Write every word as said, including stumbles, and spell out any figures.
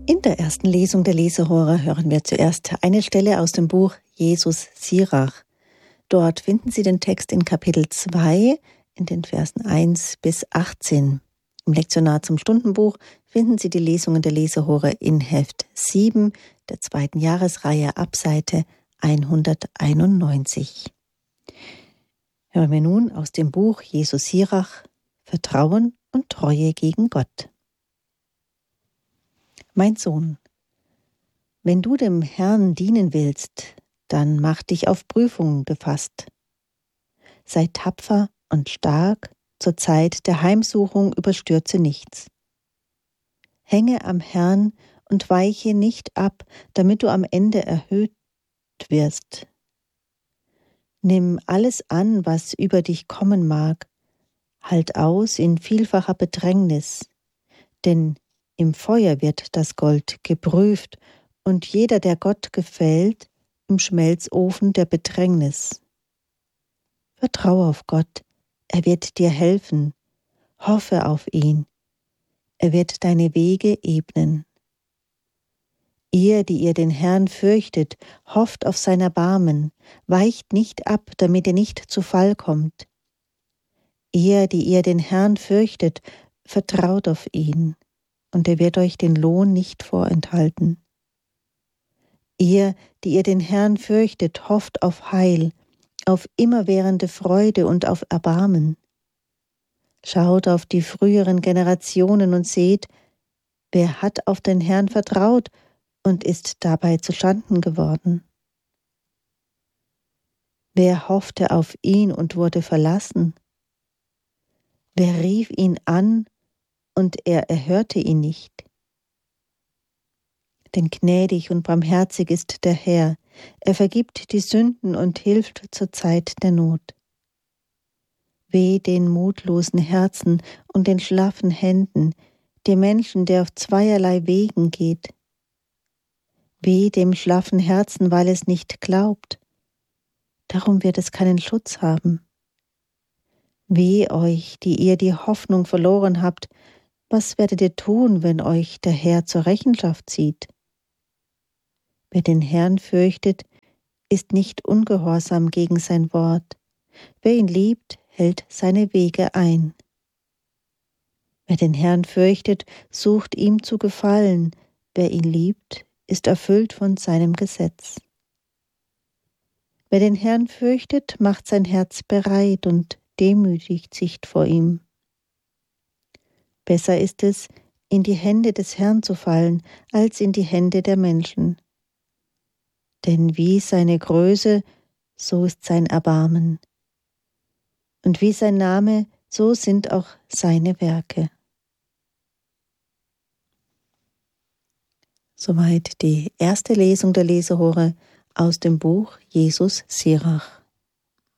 In der ersten Lesung der Lesehora hören wir zuerst eine Stelle aus dem Buch Jesus Sirach. Dort finden Sie den Text in Kapitel zwei in den Versen eins bis achtzehn. Im Lektionar zum Stundenbuch finden Sie die Lesungen der Lesehora in Heft sieben der zweiten Jahresreihe ab Seite hunderteinundneunzig. Hören wir nun aus dem Buch Jesus Sirach, Vertrauen und Treue gegen Gott. Mein Sohn, wenn du dem Herrn dienen willst, dann mach dich auf Prüfung gefasst. Sei tapfer und stark, zur Zeit der Heimsuchung überstürze nichts. Hänge am Herrn und weiche nicht ab, damit du am Ende erhöht wirst. Nimm alles an, was über dich kommen mag, halt aus in vielfacher Bedrängnis, denn im Feuer wird das Gold geprüft und jeder, der Gott gefällt, im Schmelzofen der Bedrängnis. Vertraue auf Gott, er wird dir helfen, hoffe auf ihn, er wird deine Wege ebnen. Ihr, die ihr den Herrn fürchtet, hofft auf sein Erbarmen, weicht nicht ab, damit ihr nicht zu Fall kommt. Ihr, die ihr den Herrn fürchtet, vertraut auf ihn, und er wird euch den Lohn nicht vorenthalten. Ihr, die ihr den Herrn fürchtet, hofft auf Heil, auf immerwährende Freude und auf Erbarmen. Schaut auf die früheren Generationen und seht, wer hat auf den Herrn vertraut und ist dabei zuschanden geworden? Wer hoffte auf ihn und wurde verlassen? Wer rief ihn an und er erhörte ihn nicht? Denn gnädig und barmherzig ist der Herr, er vergibt die Sünden und hilft zur Zeit der Not. Weh den mutlosen Herzen und den schlaffen Händen, dem Menschen, der auf zweierlei Wegen geht. Weh dem schlaffen Herzen, weil es nicht glaubt, darum wird es keinen Schutz haben. Weh euch, die ihr die Hoffnung verloren habt, was werdet ihr tun, wenn euch der Herr zur Rechenschaft zieht? Wer den Herrn fürchtet, ist nicht ungehorsam gegen sein Wort. Wer ihn liebt, hält seine Wege ein. Wer den Herrn fürchtet, sucht ihm zu gefallen. Wer ihn liebt, ist erfüllt von seinem Gesetz. Wer den Herrn fürchtet, macht sein Herz bereit und demütigt sich vor ihm. Besser ist es, in die Hände des Herrn zu fallen, als in die Hände der Menschen. Denn wie seine Größe, so ist sein Erbarmen. Und wie sein Name, so sind auch seine Werke. Soweit die erste Lesung der Lesehora aus dem Buch Jesus Sirach.